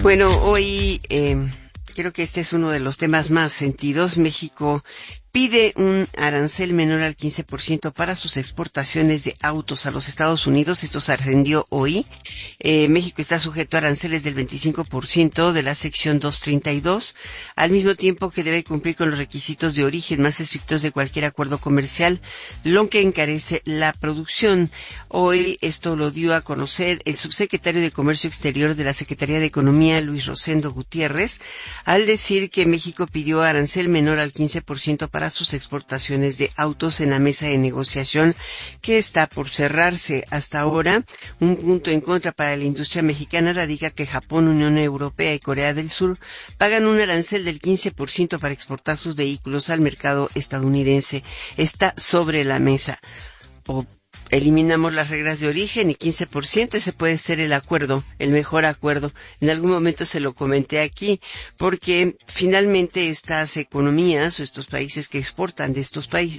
Bueno, hoy creo que este es uno de los temas más sentidos. México pide un arancel menor al 15% para sus exportaciones de autos a los Estados Unidos. Esto se ascendió hoy. México está sujeto a aranceles del 25% de la sección 232, al mismo tiempo que debe cumplir con los requisitos de origen más estrictos de cualquier acuerdo comercial, lo que encarece la producción. Hoy esto lo dio a conocer el subsecretario de Comercio Exterior de la Secretaría de Economía, Luis Rosendo Gutiérrez, al decir que México pidió arancel menor al 15% para sus exportaciones de autos en la mesa de negociación que está por cerrarse. Hasta ahora, un punto en contra para la industria mexicana radica que Japón, Unión Europea y Corea del Sur pagan un arancel del 15% para exportar sus vehículos al mercado estadounidense. Está sobre la mesa. O eliminamos las reglas de origen y 15%, ese puede ser el acuerdo, el mejor acuerdo. En algún momento se lo comenté aquí, porque finalmente estas economías o estos países que exportan de estos países,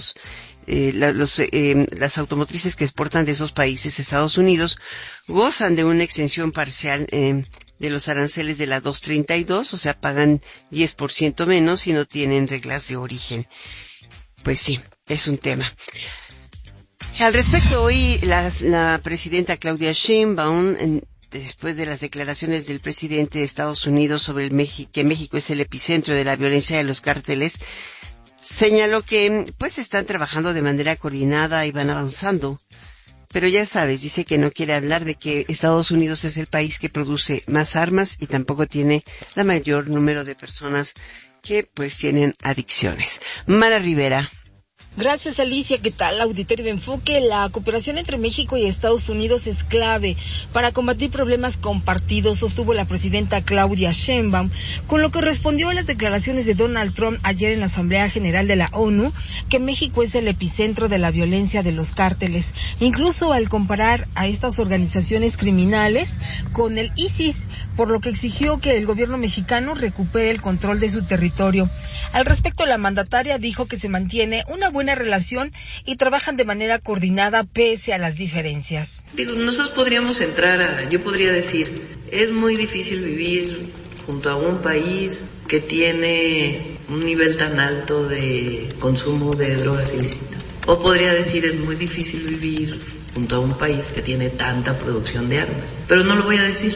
las automotrices que exportan de esos países, Estados Unidos, gozan de una exención parcial de los aranceles de la 232, o sea, pagan 10% menos y no tienen reglas de origen. Pues sí, es un tema. Al respecto, hoy la presidenta Claudia Sheinbaum, después de las declaraciones del presidente de Estados Unidos sobre que México es el epicentro de la violencia de los cárteles, señaló que pues están trabajando de manera coordinada y van avanzando. Pero ya sabes, dice que no quiere hablar de que Estados Unidos es el país que produce más armas y tampoco tiene la mayor número de personas que pues tienen adicciones. Mara Rivera. Gracias, Alicia. ¿Qué tal, auditorio de Enfoque? La cooperación entre México y Estados Unidos es clave para combatir problemas compartidos, sostuvo la presidenta Claudia Sheinbaum, con lo que respondió a las declaraciones de Donald Trump ayer en la Asamblea General de la ONU, que México es el epicentro de la violencia de los cárteles, incluso al comparar a estas organizaciones criminales con el ISIS, por lo que exigió que el gobierno mexicano recupere el control de su territorio. Al respecto, la mandataria dijo que se mantiene una buena relación y trabajan de manera coordinada pese a las diferencias. Nosotros podríamos yo podría decir, es muy difícil vivir junto a un país que tiene un nivel tan alto de consumo de drogas ilícitas. O podría decir, es muy difícil vivir junto a un país que tiene tanta producción de armas. Pero no lo voy a decir.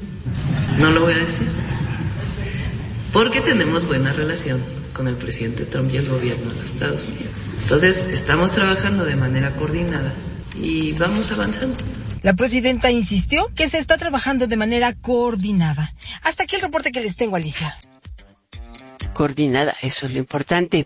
Porque tenemos buena relación con el presidente Trump y el gobierno de los Estados Unidos. Entonces, estamos trabajando de manera coordinada y vamos avanzando. La presidenta insistió que se está trabajando de manera coordinada. Hasta aquí el reporte que les tengo, Alicia. Coordinada, eso es lo importante.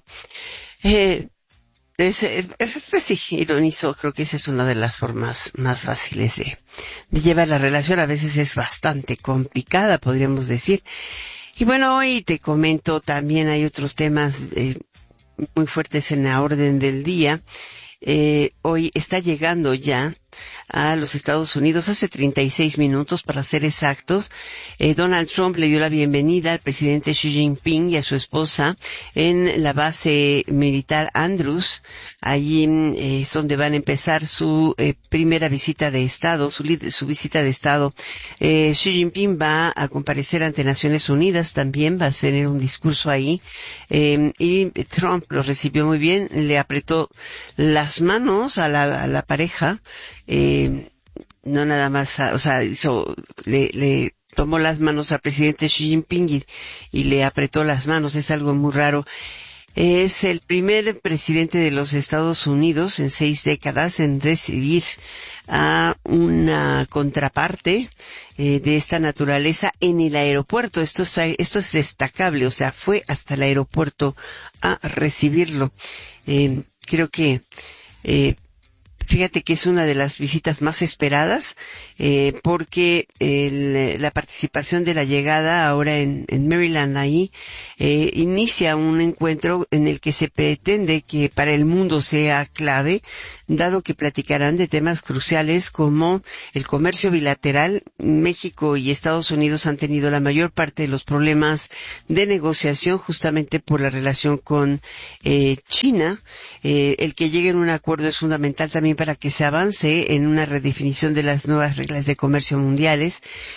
Pues sí, ironizo, creo que esa es una de las formas más fáciles de llevar la relación. A veces es bastante complicada, podríamos decir. Y bueno, hoy te comento, también hay otros temas muy fuertes en la orden del día. Hoy está llegando ya a los Estados Unidos hace 36 minutos para ser exactos. Donald Trump le dio la bienvenida al presidente Xi Jinping y a su esposa en la base militar Andrews. Allí es donde van a empezar su primera visita de Estado, su visita de Estado. Xi Jinping va a comparecer ante Naciones Unidas también, va a tener un discurso ahí. Y Trump lo recibió muy bien, le apretó las manos a la pareja. No nada más, le tomó las manos al presidente Xi Jinping y le apretó las manos. Es algo muy raro. Es el primer presidente de los Estados Unidos en 6 décadas en recibir a una contraparte de esta naturaleza en el aeropuerto. Esto es destacable, o sea, fue hasta el aeropuerto a recibirlo. Creo que fíjate que es una de las visitas más esperadas, porque la participación de la llegada ahora en Maryland ahí, inicia un encuentro en el que se pretende que para el mundo sea clave, dado que platicarán de temas cruciales como el comercio bilateral. México y Estados Unidos han tenido la mayor parte de los problemas de negociación justamente por la relación con China. El que lleguen a un acuerdo es fundamental también para que se avance en una redefinición de las nuevas reglas de comercio mundiales.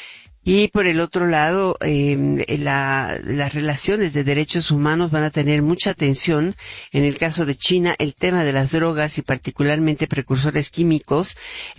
Y por el otro lado, las relaciones de derechos humanos van a tener mucha atención. En el caso de China, el tema de las drogas y particularmente precursores químicos,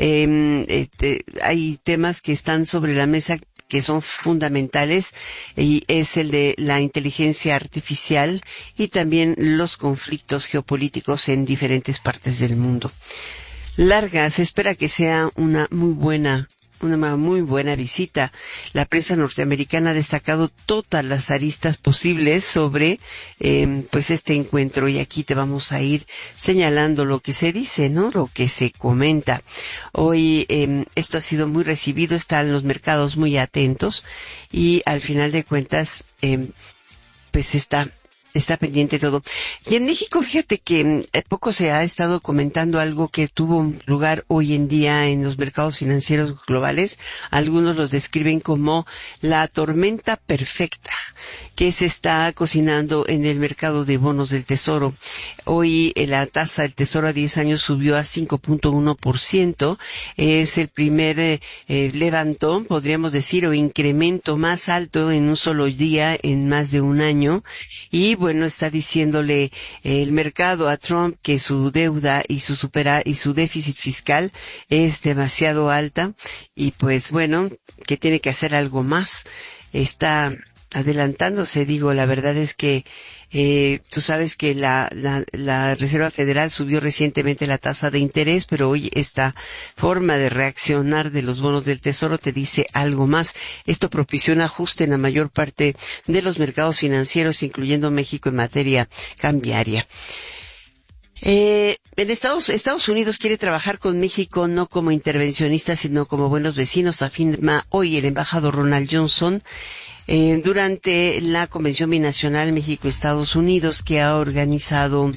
hay temas que están sobre la mesa que son fundamentales, y es el de la inteligencia artificial y también los conflictos geopolíticos en diferentes partes del mundo. Se espera que sea una muy buena visita. La prensa norteamericana ha destacado todas las aristas posibles sobre pues este encuentro, y aquí te vamos a ir señalando lo que se dice, ¿no? Lo que se comenta. Hoy esto ha sido muy recibido, están los mercados muy atentos y al final de cuentas pues está pendiente todo. Y en México, fíjate que poco se ha estado comentando algo que tuvo lugar hoy en día en los mercados financieros globales. Algunos los describen como la tormenta perfecta que se está cocinando en el mercado de bonos del Tesoro. Hoy la tasa del Tesoro a 10 años subió a 5.1%. Es el primer levantón, podríamos decir, o incremento más alto en un solo día en más de un año. Y bueno, está diciéndole el mercado a Trump que su deuda y su déficit fiscal es demasiado alta, y pues bueno, que tiene que hacer algo más. Está adelantándose, la verdad es que tú sabes que la Reserva Federal subió recientemente la tasa de interés, pero hoy esta forma de reaccionar de los bonos del Tesoro te dice algo más. Esto propició un ajuste en la mayor parte de los mercados financieros, incluyendo México, en materia cambiaria. En Estados Unidos quiere trabajar con México no como intervencionista, sino como buenos vecinos, afirma hoy el embajador Ronald Johnson durante la Convención Binacional México-Estados Unidos que ha organizado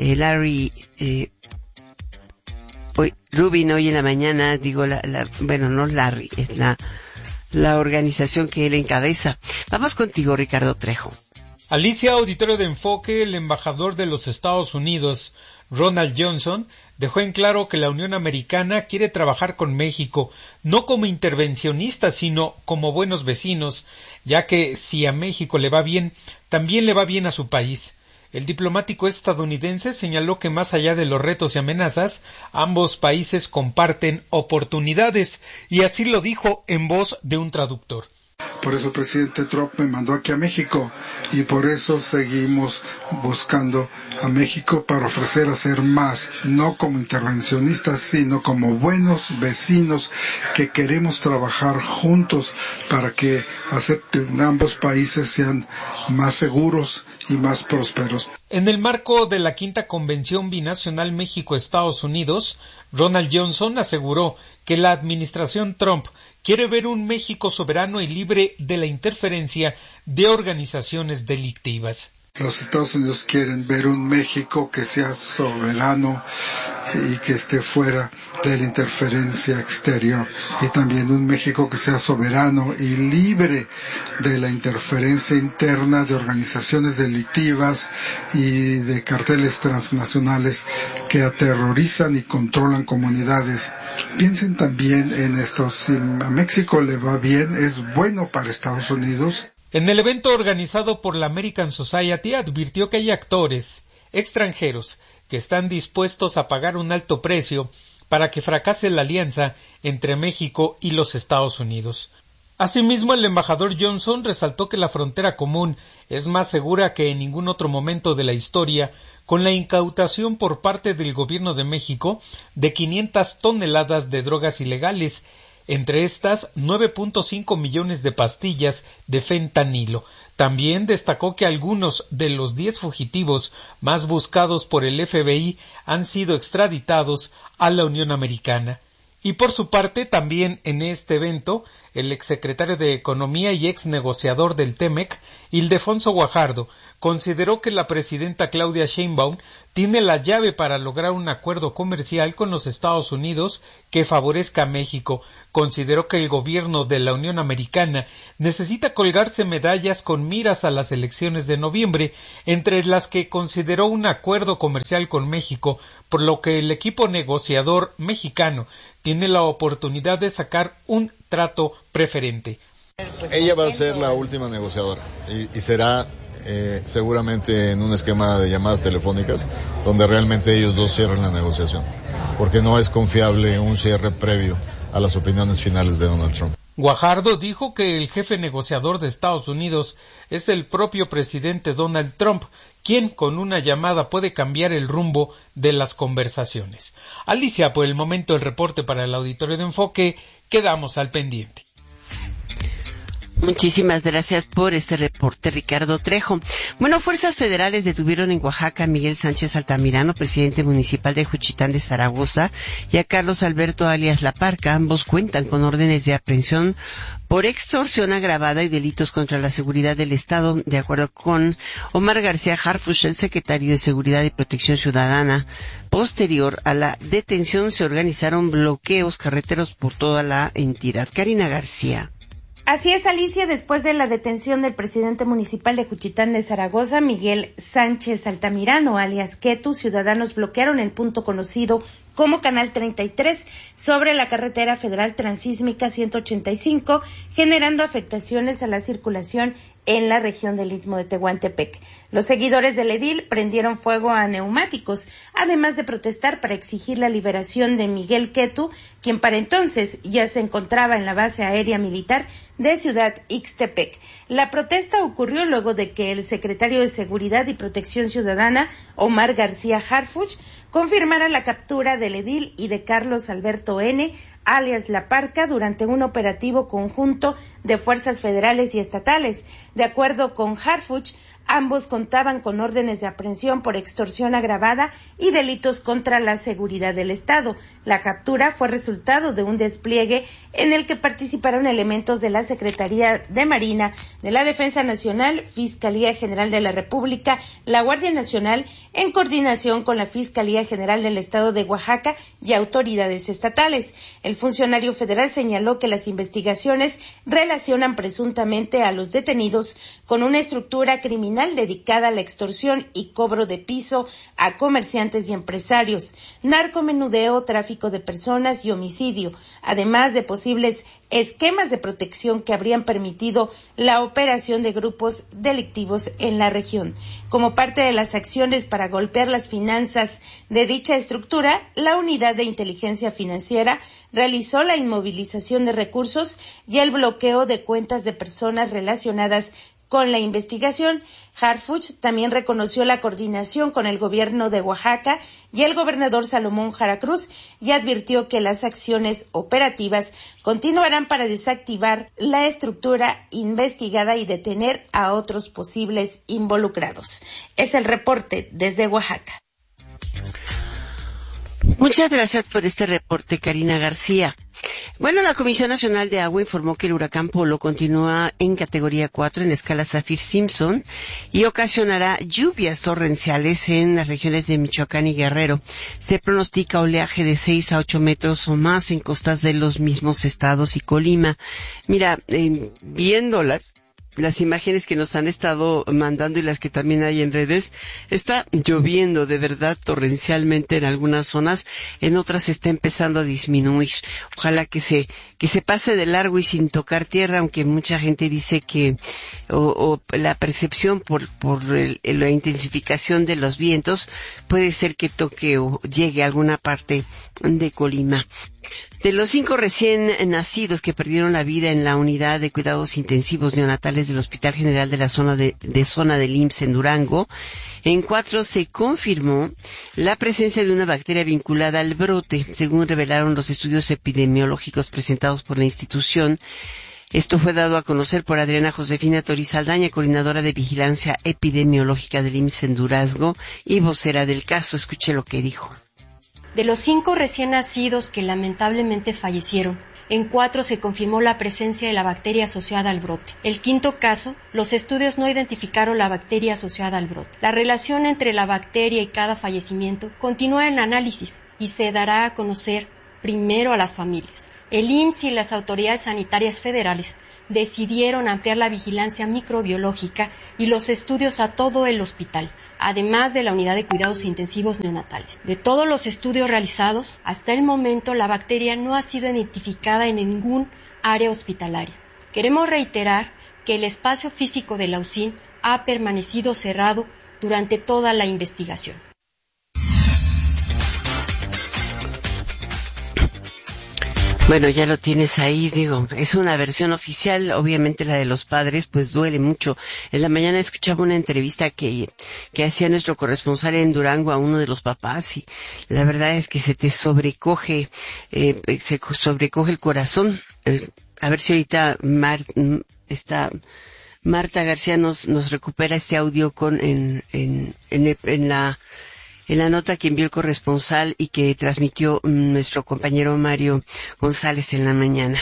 Rubin hoy en la mañana. No Larry, es la organización que él encabeza. Vamos contigo, Ricardo Trejo. Alicia, auditorio de Enfoque, el embajador de los Estados Unidos, Ronald Johnson, dejó en claro que la Unión Americana quiere trabajar con México, no como intervencionistas, sino como buenos vecinos, ya que si a México le va bien, también le va bien a su país. El diplomático estadounidense señaló que más allá de los retos y amenazas, ambos países comparten oportunidades, y así lo dijo en voz de un traductor. Por eso el presidente Trump me mandó aquí a México, y por eso seguimos buscando a México para ofrecer hacer más, no como intervencionistas, sino como buenos vecinos que queremos trabajar juntos para que ambos países sean más seguros y más prósperos. En el marco de la quinta Convención Binacional México-Estados Unidos, Ronald Johnson aseguró que la administración Trump quiere ver un México soberano y libre de la interferencia de organizaciones delictivas. Los Estados Unidos quieren ver un México que sea soberano y que esté fuera de la interferencia exterior, y también un México que sea soberano y libre de la interferencia interna de organizaciones delictivas y de carteles transnacionales que aterrorizan y controlan comunidades. Piensen también en esto: si a México le va bien, es bueno para Estados Unidos. En el evento organizado por la American Society advirtió que hay actores extranjeros que están dispuestos a pagar un alto precio para que fracase la alianza entre México y los Estados Unidos. Asimismo, el embajador Johnson resaltó que la frontera común es más segura que en ningún otro momento de la historia, con la incautación por parte del gobierno de México de 500 toneladas de drogas ilegales, entre estas 9.5 millones de pastillas de fentanilo. También destacó que algunos de los 10 fugitivos más buscados por el FBI han sido extraditados a la Unión Americana. Y por su parte, también en este evento, el exsecretario de Economía y ex negociador del TEMEC, Ildefonso Guajardo, consideró que la presidenta Claudia Sheinbaum tiene la llave para lograr un acuerdo comercial con los Estados Unidos que favorezca a México. Consideró que el gobierno de la Unión Americana necesita colgarse medallas con miras a las elecciones de noviembre, entre las que consideró un acuerdo comercial con México, por lo que el equipo negociador mexicano tiene la oportunidad de sacar un trato preferente. Ella va a ser la última negociadora y será seguramente en un esquema de llamadas telefónicas donde realmente ellos dos cierren la negociación, porque no es confiable un cierre previo a las opiniones finales de Donald Trump. Guajardo dijo que el jefe negociador de Estados Unidos es el propio presidente Donald Trump, quien con una llamada puede cambiar el rumbo de las conversaciones. Alicia, por el momento el reporte para el Auditorio de Enfoque, quedamos al pendiente. Muchísimas gracias por este reporte, Ricardo Trejo. Bueno, fuerzas federales detuvieron en Oaxaca a Miguel Sánchez Altamirano, presidente municipal de Juchitán de Zaragoza, y a Carlos Alberto alias La Parca. Ambos cuentan con órdenes de aprehensión por extorsión agravada y delitos contra la seguridad del Estado, de acuerdo con Omar García Harfuch, el secretario de Seguridad y Protección Ciudadana. Posterior a la detención se organizaron bloqueos carreteros por toda la entidad. Karina García. Así es, Alicia, después de la detención del presidente municipal de Juchitán de Zaragoza, Miguel Sánchez Altamirano, alias Ketu, ciudadanos bloquearon el punto conocido como Canal 33 sobre la carretera federal transísmica 185, generando afectaciones a la circulación en la región del Istmo de Tehuantepec. Los seguidores del edil prendieron fuego a neumáticos, además de protestar para exigir la liberación de Miguel Ketu, quien para entonces ya se encontraba en la base aérea militar de Ciudad Ixtepec. La protesta ocurrió luego de que el secretario de Seguridad y Protección Ciudadana, Omar García Harfuch, confirmara la captura del edil y de Carlos Alberto N., alias La Parca, durante un operativo conjunto de fuerzas federales y estatales. De acuerdo con Harfuch, ambos contaban con órdenes de aprehensión por extorsión agravada y delitos contra la seguridad del Estado. La captura fue resultado de un despliegue en el que participaron elementos de la Secretaría de Marina, de la Defensa Nacional, Fiscalía General de la República, la Guardia Nacional, en coordinación con la Fiscalía General del Estado de Oaxaca y autoridades estatales. El funcionario federal señaló que las investigaciones relacionan presuntamente a los detenidos con una estructura criminal dedicada a la extorsión y cobro de piso a comerciantes y empresarios, narcomenudeo, tráfico de personas y homicidio, además de posibles esquemas de protección que habrían permitido la operación de grupos delictivos en la región. Como parte de las acciones para golpear las finanzas de dicha estructura, la Unidad de Inteligencia Financiera realizó la inmovilización de recursos y el bloqueo de cuentas de personas relacionadas con la investigación. Harfuch también reconoció la coordinación con el gobierno de Oaxaca y el gobernador Salomón Jara Cruz y advirtió que las acciones operativas continuarán para desactivar la estructura investigada y detener a otros posibles involucrados. Es el reporte desde Oaxaca. Muchas gracias por este reporte, Karina García. Bueno, la Comisión Nacional de Agua informó que el huracán Polo continúa en categoría 4 en la escala Saffir-Simpson y ocasionará lluvias torrenciales en las regiones de Michoacán y Guerrero. Se pronostica oleaje de 6 a 8 metros o más en costas de los mismos estados y Colima. Mira, viendo las imágenes que nos han estado mandando y las que también hay en redes, está lloviendo de verdad torrencialmente en algunas zonas, en otras está empezando a disminuir. Ojalá que se pase de largo y sin tocar tierra, aunque mucha gente dice que o la percepción por la intensificación de los vientos puede ser que toque o llegue a alguna parte de Colima. De los 5 recién nacidos que perdieron la vida en la unidad de cuidados intensivos neonatales del Hospital General de la zona del IMSS en Durango, en 4 se confirmó la presencia de una bacteria vinculada al brote, según revelaron los estudios epidemiológicos presentados por la institución. Esto fue dado a conocer por Adriana Josefina Toriz Saldaña, coordinadora de vigilancia epidemiológica del IMSS en Durango y vocera del caso. Escuche lo que dijo. De los 5 recién nacidos que lamentablemente fallecieron, en 4 se confirmó la presencia de la bacteria asociada al brote. El 5º caso, los estudios no identificaron la bacteria asociada al brote. La relación entre la bacteria y cada fallecimiento continúa en análisis y se dará a conocer primero a las familias. El IMSS y las autoridades sanitarias federales decidieron ampliar la vigilancia microbiológica y los estudios a todo el hospital, además de la unidad de cuidados intensivos neonatales. De todos los estudios realizados, hasta el momento la bacteria no ha sido identificada en ningún área hospitalaria, Queremos reiterar que el espacio físico de la UCIN ha permanecido cerrado durante toda la investigación. Bueno, ya lo tienes ahí, digo, es una versión oficial, obviamente la de los padres, pues duele mucho. En la mañana escuchaba una entrevista que hacía nuestro corresponsal en Durango a uno de los papás y la verdad es que se te sobrecoge el corazón. A ver si ahorita Marta García nos recupera este audio en la nota que envió el corresponsal y que transmitió nuestro compañero Mario González en la mañana.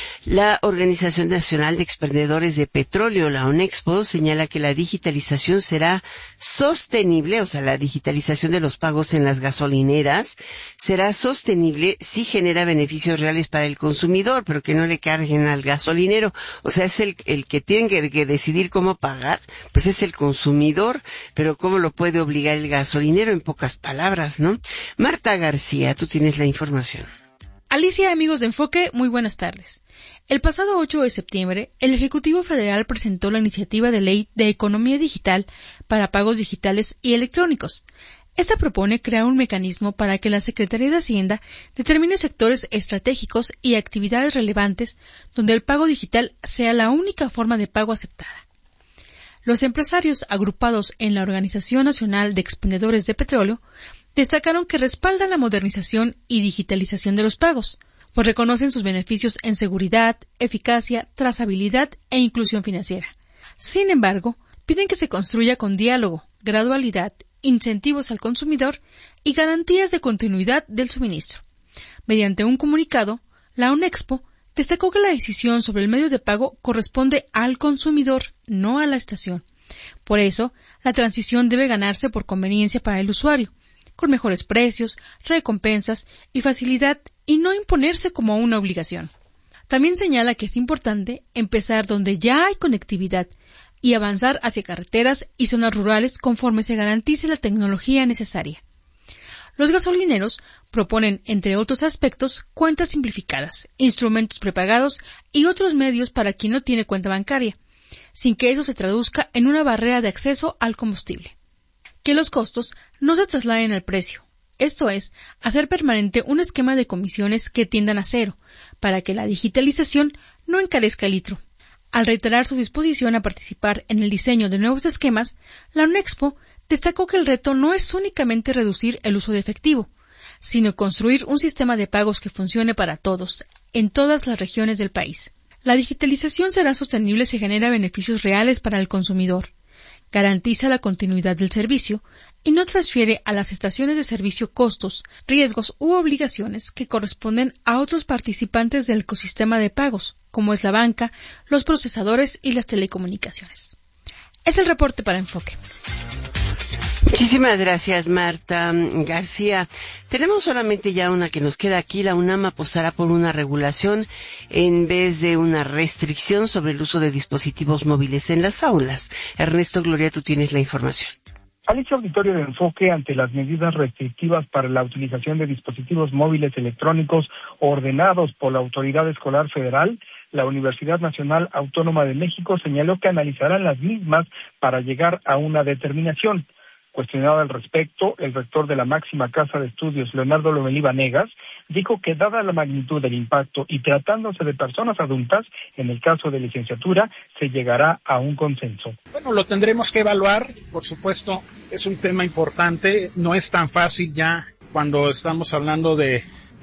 La Organización Nacional de Expendedores de Petróleo, la ONEXPO, señala que la digitalización será sostenible, o sea, la digitalización de los pagos en las gasolineras será sostenible si genera beneficios reales para el consumidor, pero que no le carguen al gasolinero. O sea, es el que tiene que decidir cómo pagar, pues es el consumidor, pero cómo lo puede obligar el gasolinero, en pocas palabras, ¿no? Marta García, tú tienes la información. Alicia, amigos de Enfoque, muy buenas tardes. El pasado 8 de septiembre, el Ejecutivo Federal presentó la iniciativa de ley de economía digital para pagos digitales y electrónicos. Esta propone crear un mecanismo para que la Secretaría de Hacienda determine sectores estratégicos y actividades relevantes donde el pago digital sea la única forma de pago aceptada. Los empresarios agrupados en la Organización Nacional de Expendedores de Petróleo destacaron que respaldan la modernización y digitalización de los pagos, pues reconocen sus beneficios en seguridad, eficacia, trazabilidad e inclusión financiera. Sin embargo, piden que se construya con diálogo, gradualidad, incentivos al consumidor y garantías de continuidad del suministro. Mediante un comunicado, la ONEXPO destacó que la decisión sobre el medio de pago corresponde al consumidor, no a la estación. Por eso, la transición debe ganarse por conveniencia para el usuario, con mejores precios, recompensas y facilidad y no imponerse como una obligación. También señala que es importante empezar donde ya hay conectividad y avanzar hacia carreteras y zonas rurales conforme se garantice la tecnología necesaria. Los gasolineros proponen, entre otros aspectos, cuentas simplificadas, instrumentos prepagados y otros medios para quien no tiene cuenta bancaria, sin que eso se traduzca en una barrera de acceso al combustible. Que los costos no se trasladen al precio, esto es, hacer permanente un esquema de comisiones que tiendan a cero, para que la digitalización no encarezca el litro. Al reiterar su disposición a participar en el diseño de nuevos esquemas, la ONEXPO destacó que el reto no es únicamente reducir el uso de efectivo, sino construir un sistema de pagos que funcione para todos, en todas las regiones del país. La digitalización será sostenible si genera beneficios reales para el consumidor, garantiza la continuidad del servicio y no transfiere a las estaciones de servicio costos, riesgos u obligaciones que corresponden a otros participantes del ecosistema de pagos, como es la banca, los procesadores y las telecomunicaciones. Es el reporte para Enfoque. Muchísimas gracias, Marta García. Tenemos solamente ya una que nos queda aquí. La UNAM apostará por una regulación en vez de una restricción sobre el uso de dispositivos móviles en las aulas. Ernesto Gloria, tú tienes la información. Alicia, auditorio de Enfoque, ante las medidas restrictivas para la utilización de dispositivos móviles electrónicos ordenados por la Autoridad Escolar Federal, la Universidad Nacional Autónoma de México señaló que analizarán las mismas para llegar a una determinación. Cuestionado al respecto, el rector de la máxima casa de estudios, Leonardo Lomelí Vanegas, dijo que dada la magnitud del impacto y tratándose de personas adultas, en el caso de licenciatura, se llegará a un consenso. Bueno, lo tendremos que evaluar, por supuesto, es un tema importante, no es tan fácil ya cuando estamos hablando de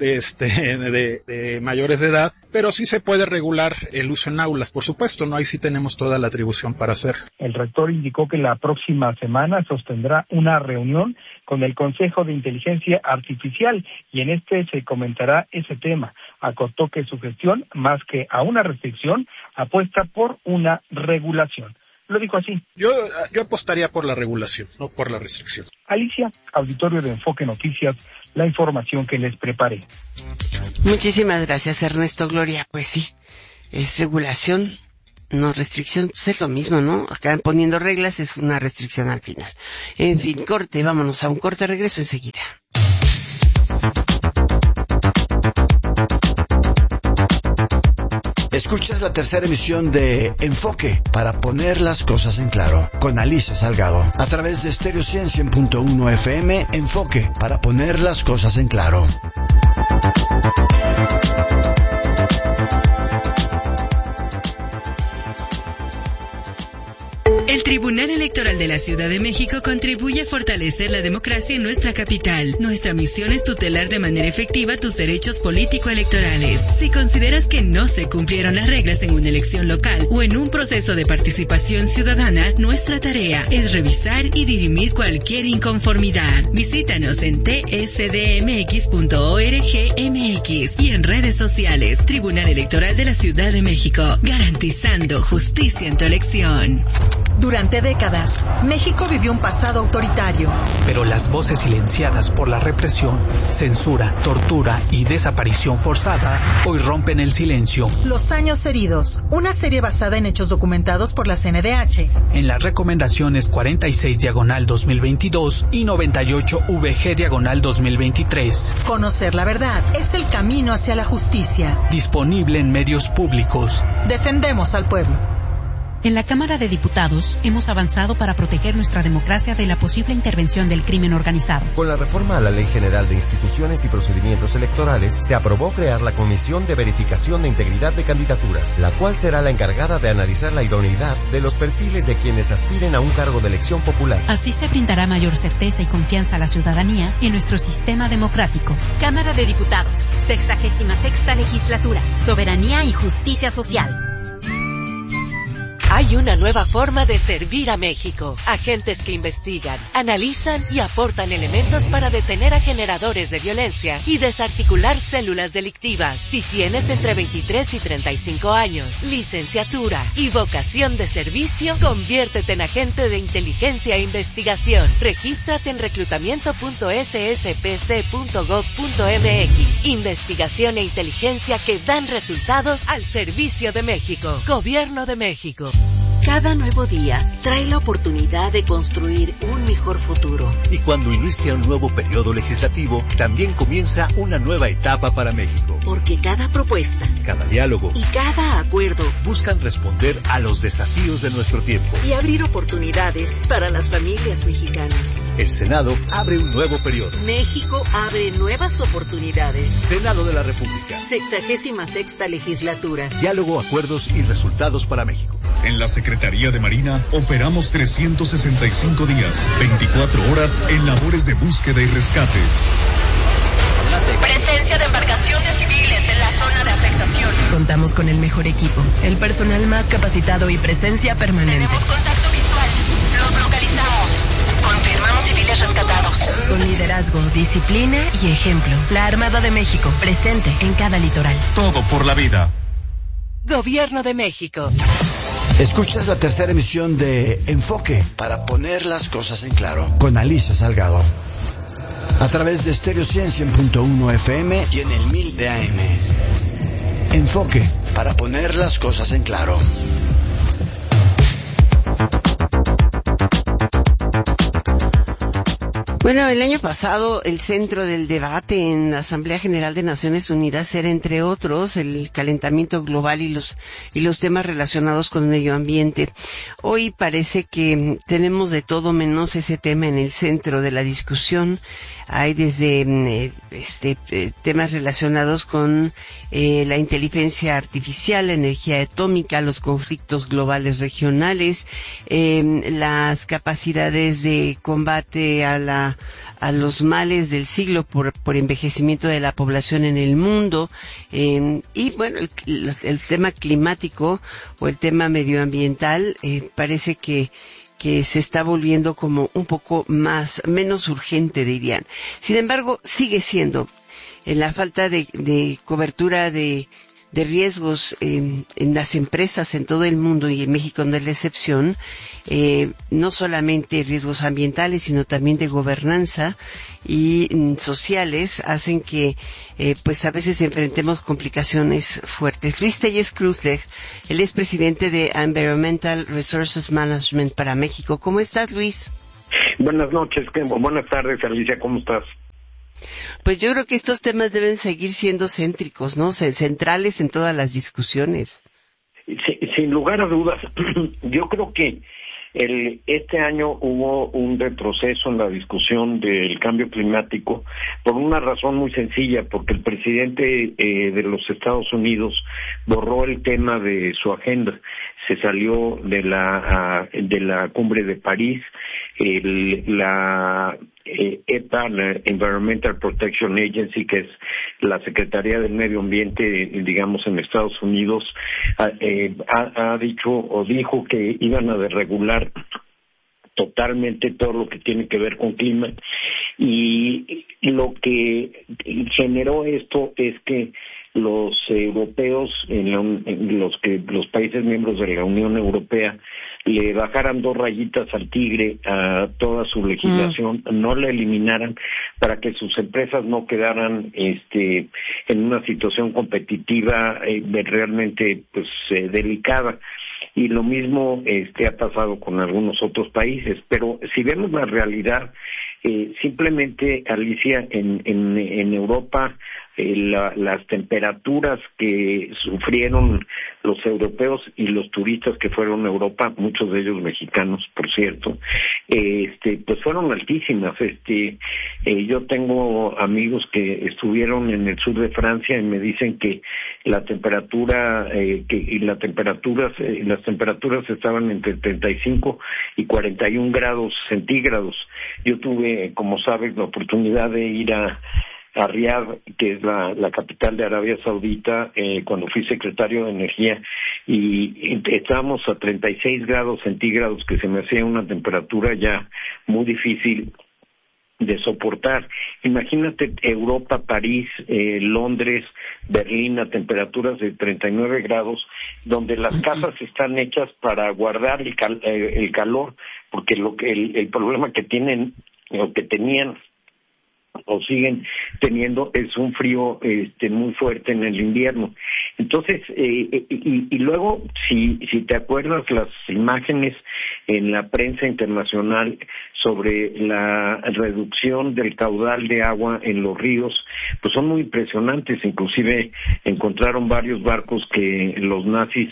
mayores de edad, pero sí se puede regular el uso en aulas, por supuesto, ¿no? Ahí sí tenemos toda la atribución para hacer. El rector indicó que la próxima semana sostendrá una reunión con el Consejo de Inteligencia Artificial y en se comentará ese tema. Acotó que su gestión, más que a una restricción, apuesta por una regulación. Lo dijo así. Yo apostaría por la regulación, no por la restricción. Alicia, auditorio de Enfoque Noticias, la información que les preparé. Muchísimas gracias, Ernesto Gloria. Pues sí, es regulación, no restricción, pues es lo mismo, ¿no? Acá poniendo reglas es una restricción al final. En fin, corte, vámonos a un corte, regreso enseguida. Escuchas la tercera emisión de Enfoque, para poner las cosas en claro, con Alicia Salgado, a través de Stereo 100.1 FM. Enfoque, para poner las cosas en claro. El Tribunal Electoral de la Ciudad de México contribuye a fortalecer la democracia en nuestra capital. Nuestra misión es tutelar de manera efectiva tus derechos político-electorales. Si consideras que no se cumplieron las reglas en una elección local o en un proceso de participación ciudadana, nuestra tarea es revisar y dirimir cualquier inconformidad. Visítanos en tsdmx.org.mx y en redes sociales. Tribunal Electoral de la Ciudad de México, garantizando justicia en tu elección. Durante décadas, México vivió un pasado autoritario. Pero las voces silenciadas por la represión, censura, tortura y desaparición forzada hoy rompen el silencio. Los años heridos, una serie basada en hechos documentados por la CNDH. En las recomendaciones 46/2022 y 98/VG/2023. Conocer la verdad es el camino hacia la justicia. Disponible en medios públicos. Defendemos al pueblo. En la Cámara de Diputados hemos avanzado para proteger nuestra democracia de la posible intervención del crimen organizado. Con la reforma a la Ley General de Instituciones y Procedimientos Electorales, se aprobó crear la Comisión de Verificación de Integridad de Candidaturas, la cual será la encargada de analizar la idoneidad de los perfiles de quienes aspiren a un cargo de elección popular. Así se brindará mayor certeza y confianza a la ciudadanía en nuestro sistema democrático. Cámara de Diputados, 66ª Legislatura, Soberanía y Justicia Social. Hay una nueva forma de servir a México. Agentes que investigan, analizan y aportan elementos para detener a generadores de violencia y desarticular células delictivas. Si tienes entre 23 y 35 años, licenciatura y vocación de servicio, conviértete en agente de inteligencia e investigación. Regístrate en reclutamiento.sspc.gov.mx. Investigación e inteligencia que dan resultados al servicio de México. Gobierno de México. Cada nuevo día trae la oportunidad de construir un mejor futuro. Y cuando inicia un nuevo periodo legislativo, también comienza una nueva etapa para México. Porque cada propuesta, cada diálogo y cada acuerdo buscan responder a los desafíos de nuestro tiempo y abrir oportunidades para las familias mexicanas. El Senado abre un nuevo periodo. México abre nuevas oportunidades. Senado de la República. 66ª Legislatura. Diálogo, acuerdos y resultados para México. En la Secretaría de Marina operamos 365 días, 24 horas en labores de búsqueda y rescate. Presencia de embarcaciones civiles en la zona de afectación. Contamos con el mejor equipo, el personal más capacitado y presencia permanente. Tenemos contacto visual. Los localizamos. Confirmamos civiles rescatados. Con liderazgo, disciplina y ejemplo. La Armada de México, presente en cada litoral. Todo por la vida. Gobierno de México. Escuchas la tercera emisión de Enfoque, para poner las cosas en claro, con Alicia Salgado, a través de Stereo 100.1 FM y en el 1000 de AM. Enfoque, para poner las cosas en claro. Bueno, el año pasado el centro del debate en la Asamblea General de Naciones Unidas era, entre otros, el calentamiento global y los temas relacionados con el medio ambiente. Hoy parece que tenemos de todo menos ese tema en el centro de la discusión. Hay desde temas relacionados con la inteligencia artificial, la energía atómica, los conflictos globales regionales, las capacidades de combate a los males del siglo por envejecimiento de la población en el mundo, y bueno, el tema climático o el tema medioambiental parece que se está volviendo como un poco menos urgente, dirían. Sin embargo, sigue siendo la falta de cobertura de riesgos en las empresas en todo el mundo, y en México no es la excepción, no solamente riesgos ambientales, sino también de gobernanza y sociales, hacen que pues a veces enfrentemos complicaciones fuertes. Luis Telles Cruzleg, él es presidente de Environmental Resources Management para México. ¿Cómo estás, Luis? Buenas noches, buenas tardes, Alicia, ¿cómo estás? Pues yo creo que estos temas deben seguir siendo céntricos, ¿no? Centrales en todas las discusiones. Sin lugar a dudas, yo creo que este año hubo un retroceso en la discusión del cambio climático por una razón muy sencilla, porque el presidente de los Estados Unidos borró el tema de su agenda. Se salió de la cumbre de París, la EPA, la Environmental Protection Agency, que es la Secretaría del Medio Ambiente, digamos, en Estados Unidos, ha dicho o dijo que iban a desregular totalmente todo lo que tiene que ver con clima, y lo que generó esto es que los europeos, los países miembros de la Unión Europea, le bajaran 2 rayitas al tigre a toda su legislación, no la eliminaran, para que sus empresas no quedaran en una situación competitiva realmente pues delicada. Y lo mismo ha pasado con algunos otros países, pero si vemos la realidad, simplemente, Alicia, en Europa, las temperaturas que sufrieron los europeos y los turistas que fueron a Europa, muchos de ellos mexicanos, por cierto, pues fueron altísimas. Yo tengo amigos que estuvieron en el sur de Francia y me dicen que las temperaturas estaban entre 35 y 41 grados centígrados. Yo tuve, como sabes, la oportunidad de ir a Riad, que es la capital de Arabia Saudita, cuando fui secretario de Energía, y estábamos a 36 grados centígrados, que se me hacía una temperatura ya muy difícil de soportar. Imagínate Europa, París, Londres, Berlín, a temperaturas de 39 grados, donde las casas están hechas para guardar el calor, porque el problema que tienen, o que tenían, o siguen teniendo, es un frío muy fuerte en el invierno. Entonces, y luego, si te acuerdas, las imágenes en la prensa internacional sobre la reducción del caudal de agua en los ríos, pues son muy impresionantes. Inclusive encontraron varios barcos que los nazis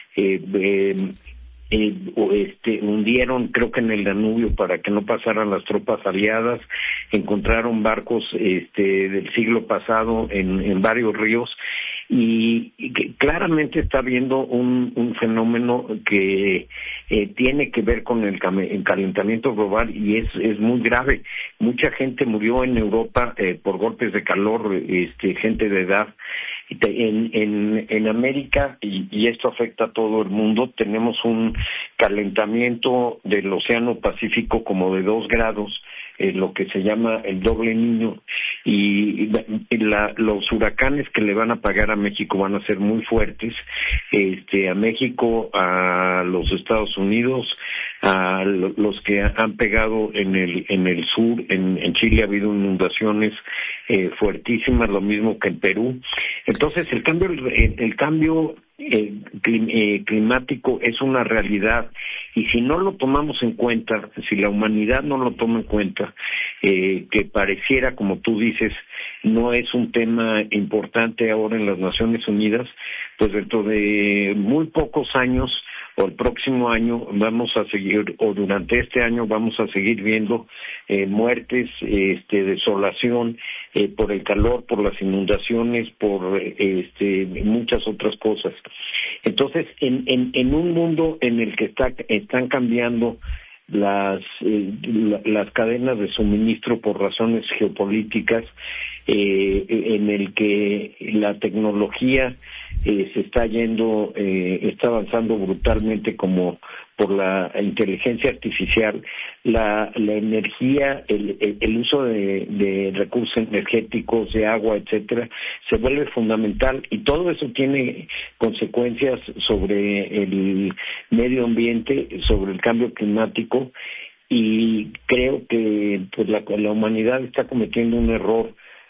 hundieron, creo que en el Danubio, para que no pasaran las tropas aliadas. Encontraron barcos del siglo pasado en varios ríos, y que claramente está habiendo un fenómeno que tiene que ver con el calentamiento global, y es muy grave. Mucha gente murió en Europa por golpes de calor, gente de edad. En América, y esto afecta a todo el mundo, tenemos un calentamiento del Océano Pacífico como de 2 grados, lo que se llama el doble niño, y los huracanes que le van a pagar a México van a ser muy fuertes, a México, a los Estados Unidos, a los que han pegado en el sur. En Chile ha habido inundaciones fuertísimas, lo mismo que en Perú. Entonces el cambio climático es una realidad, y si no lo tomamos en cuenta, si la humanidad no lo toma en cuenta, que pareciera, como tú dices, no es un tema importante ahora en las Naciones Unidas, pues dentro de muy pocos años, o el próximo año, vamos a seguir, o durante este año vamos a seguir viendo muertes, desolación, por el calor, por las inundaciones, por muchas otras cosas. Entonces, en un mundo en el que están cambiando las cadenas de suministro por razones geopolíticas, en el que la tecnología se está está avanzando brutalmente, como por la inteligencia artificial, la energía, el uso de recursos energéticos, de agua, etcétera, se vuelve fundamental, y todo eso tiene consecuencias sobre el medio ambiente, sobre el cambio climático, y creo que pues la humanidad está cometiendo un error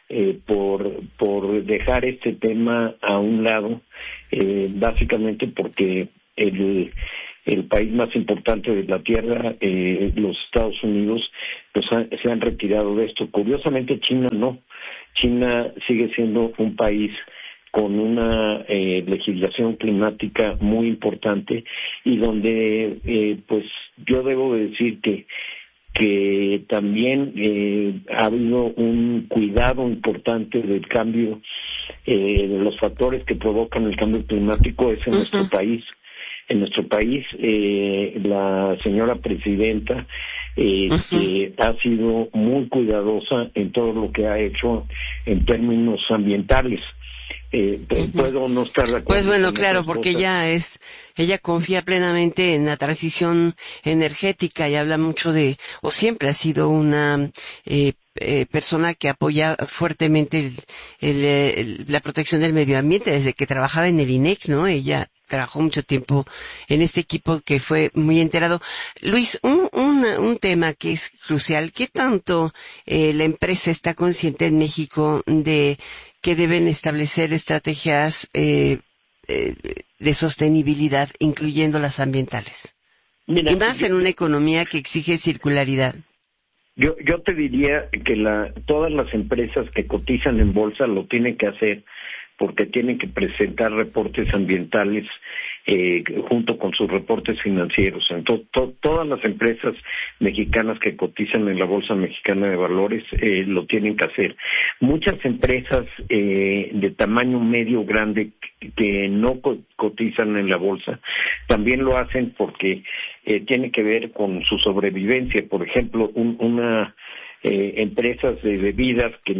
por dejar este tema a un lado, básicamente porque el país más importante de la Tierra, los Estados Unidos, pues se han retirado de esto. Curiosamente, China no. China sigue siendo un país con una legislación climática muy importante y donde pues yo debo decir que también ha habido un cuidado importante del cambio, de los factores que provocan el cambio climático es en nuestro país. En nuestro país, la señora presidenta ha sido muy cuidadosa en todo lo que ha hecho en términos ambientales. Puedo no estar de acuerdo. Pues bueno, claro, porque ella confía plenamente en la transición energética y habla mucho o siempre ha sido una persona que apoya fuertemente la protección del medio ambiente desde que trabajaba en el INEC, ¿no? Ella trabajó mucho tiempo en este equipo que fue muy enterado. Luis, un tema que es crucial, ¿qué tanto la empresa está consciente en México de que deben establecer estrategias de sostenibilidad, incluyendo las ambientales? Mira, y más en una economía que exige circularidad. Yo te diría que todas las empresas que cotizan en bolsa lo tienen que hacer porque tienen que presentar reportes ambientales junto con sus reportes financieros. Entonces, todas las empresas mexicanas que cotizan en la Bolsa Mexicana de Valores lo tienen que hacer. Muchas empresas de tamaño medio grande que no cotizan en la bolsa también lo hacen porque tiene que ver con su sobrevivencia. Por ejemplo, empresas de bebidas que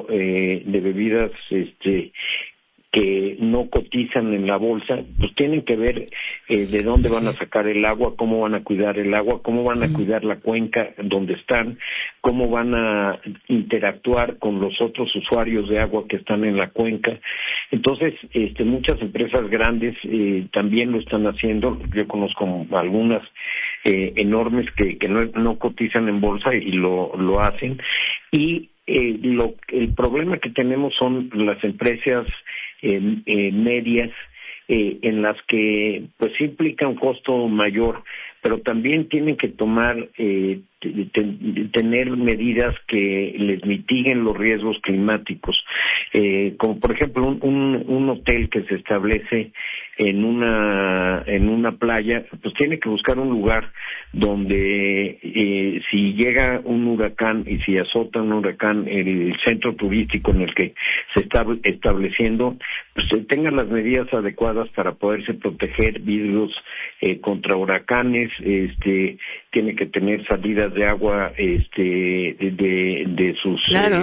no cotizan en la bolsa, pues tienen que ver de dónde van a sacar el agua, cómo van a cuidar el agua, cómo van a cuidar la cuenca donde están, cómo van a interactuar con los otros usuarios de agua que están en la cuenca. Entonces, muchas empresas grandes también lo están haciendo. Yo conozco algunas enormes que no cotizan en bolsa y lo hacen. Y el problema que tenemos son las empresas medias en las que pues implica un costo mayor, pero también tienen que tomar tener medidas que les mitiguen los riesgos climáticos, como por ejemplo un hotel que se establece en una playa, pues tiene que buscar un lugar donde si llega un huracán y si azota un huracán, el centro turístico en el que se está estableciendo, pues tenga las medidas adecuadas para poderse proteger, vidrios contra huracanes, tiene que tener salidas de agua de sus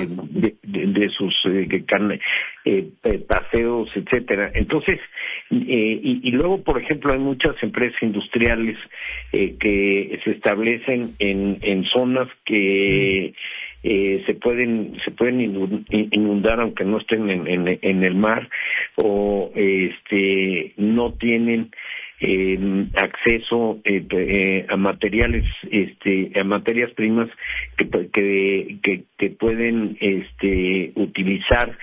paseos, etcétera. Entonces, y luego, por ejemplo, hay muchas empresas industriales que se establecen en zonas que se pueden inundar aunque no estén en el mar, o no tienen acceso a materiales, a materias primas que pueden utilizar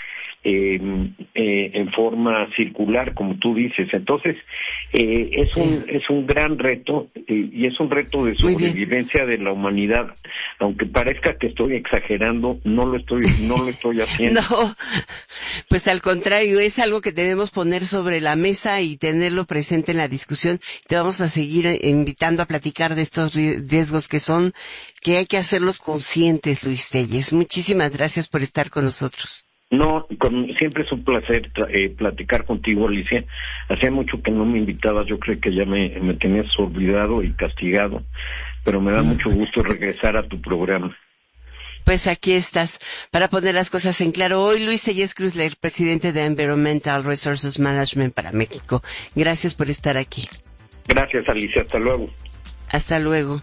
en forma circular, como tú dices. Entonces, es un gran reto, y es un reto de sobrevivencia de la humanidad. Aunque parezca que estoy exagerando, no lo estoy haciendo. No, pues al contrario, es algo que debemos poner sobre la mesa y tenerlo presente en la discusión. Te vamos a seguir invitando a platicar de estos riesgos que hay que hacerlos conscientes, Luis Telles. Muchísimas gracias por estar con nosotros. No, siempre es un placer platicar contigo, Alicia. Hacía mucho que no me invitabas, yo creo que ya me tenías olvidado y castigado, pero me da mucho gusto regresar a tu programa. Pues aquí estás para poner las cosas en claro. Hoy Luis Telles Cruzler, presidente de Environmental Resources Management para México. Gracias por estar aquí. Gracias, Alicia. Hasta luego. Hasta luego.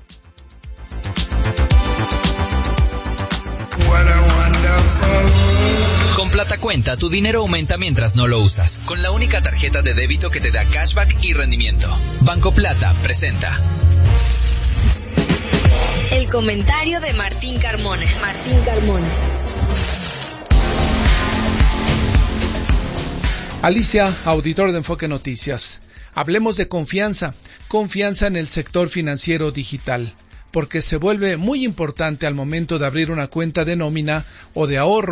Con Plata Cuenta, tu dinero aumenta mientras no lo usas, con la única tarjeta de débito que te da cashback y rendimiento. Banco Plata presenta el comentario de Martín Carmona. Alicia, auditor de Enfoque Noticias. Hablemos de confianza en el sector financiero digital, porque se vuelve muy importante al momento de abrir una cuenta de nómina o de ahorro